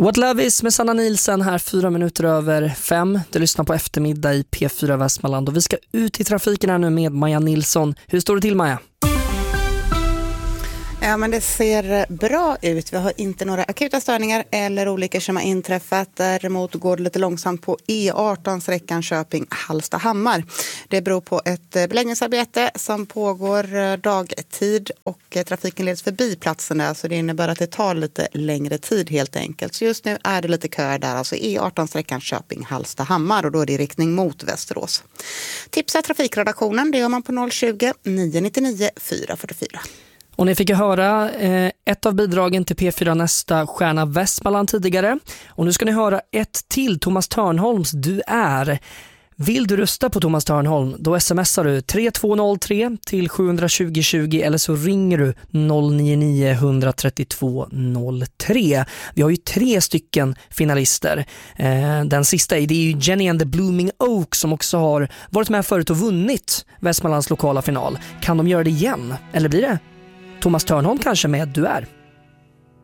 What Love Is med Sanna Nielsen här 4:05. Du lyssnar på eftermiddag i P4 Västmanland och vi ska ut i trafiken här nu med Maja Nilsson. Hur står det till, Maja? Ja, men det ser bra ut. Vi har inte några akuta störningar eller olyckor som har inträffat. Däremot går det lite långsamt på E18-sträckan Köping-Hallstahammar. Det beror på ett beläggningsarbete som pågår dagtid och trafiken leds förbi platsen där. Så det innebär att det tar lite längre tid helt enkelt. Så just nu är det lite köer där. Alltså E18-sträckan Köping-Hallstahammar och då är det i riktning mot Västerås. Tipsa trafikredaktionen, det gör man på 020-999 444. Och ni fick ju höra ett av bidragen till P4 Nästa Stjärna Västmanland tidigare. Och nu ska ni höra ett till, Thomas Törnholms Du är. Vill du rösta på Thomas Törnholm, då smsar du 3203 till 72020 eller så ringer du 099 132 03. Vi har ju 3 stycken finalister. Den sista det är ju Jenny and the Blooming Oak som också har varit med förut och vunnit Västmanlands lokala final. Kan de göra det igen? Eller blir det Thomas Törnholm kanske med Du är?